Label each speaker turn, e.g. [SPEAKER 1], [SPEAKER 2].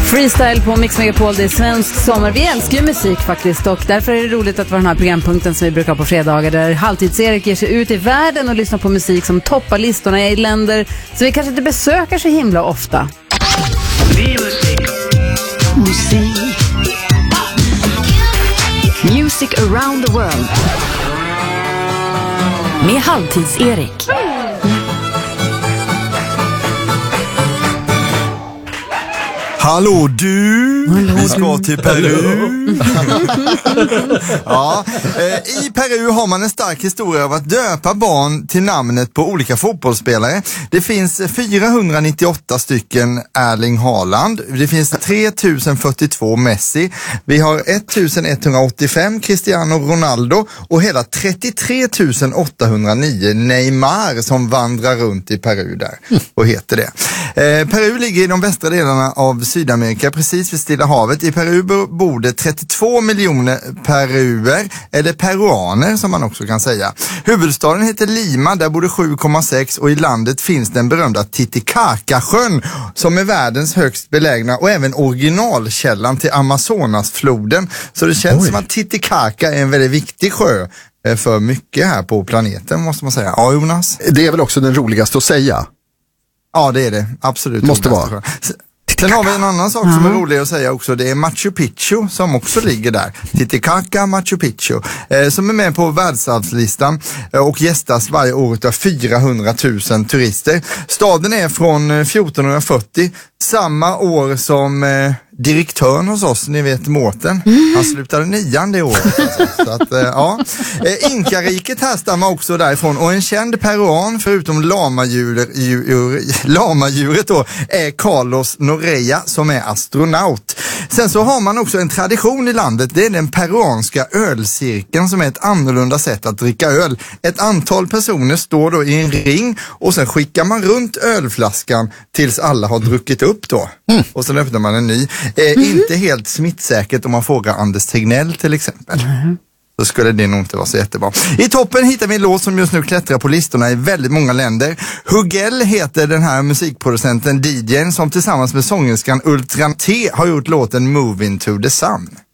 [SPEAKER 1] Freestyle på Mix Megapol, det är svensk sommar. Vi älskar ju musik faktiskt, och därför är det roligt att vara den här programpunkten som vi brukar ha på fredagar, där Halvtids-Erik ger sig ut i världen och lyssnar på musik som toppar listorna i länder som vi kanske inte besöker så himla ofta.
[SPEAKER 2] Music around the world. Med Halvtids-Erik.
[SPEAKER 3] Hallå du, vi ska till Peru. Ja, i Peru har man en stark historia av att döpa barn till namnet på olika fotbollsspelare. Det finns 498 stycken Erling Haaland. Det finns 3042 Messi. Vi har 1185 Cristiano Ronaldo och hela 33 809 Neymar som vandrar runt i Peru där och heter det. Peru ligger i de västra delarna av Sydamerika, precis vid Stilla havet. I Peru bor det 32 miljoner peruer, eller peruaner som man också kan säga. Huvudstaden heter Lima, där bor det 7,6 och i landet finns den berömda Titicaca-sjön som är världens högst belägna och även originalkällan till Amazonasfloden. Så det känns som att Titicaca är en väldigt viktig sjö för mycket här på planeten, måste man säga. Ja, Jonas?
[SPEAKER 4] Det är väl också den roligaste att säga?
[SPEAKER 3] Ja, det är det. Absolut.
[SPEAKER 4] Måste vara.
[SPEAKER 3] Sen har vi en annan sak som är rolig att säga också. Det är Machu Picchu som också ligger där. Titicaca, Machu Picchu. Som är med på världsarvslistan och gästas varje år av 400 000 turister. Staden är från 1440. Samma år som direktören hos oss, ni vet Mårten. Han slutade 9:an det året. Så att, ja. Inkariket härstammar också därifrån. Och en känd peruan, förutom lamadjuret då, är Carlos Noreia som är astronaut. Sen så har man också en tradition i landet. Det är den peruanska ölcirkeln som är ett annorlunda sätt att dricka öl. Ett antal personer står då i en ring och sen skickar man runt ölflaskan tills alla har druckit upp då. Och sen öppnar man en ny. Inte helt smittsäkert om man frågar Anders Tegnell till exempel. Så skulle det nog inte vara så jättebra. I toppen hittar vi en låt som just nu klättrar på listorna i väldigt många länder. Hugel heter den här musikproducenten DJ:n som tillsammans med sångerskan Ultra T har gjort låten Moving to the Sun.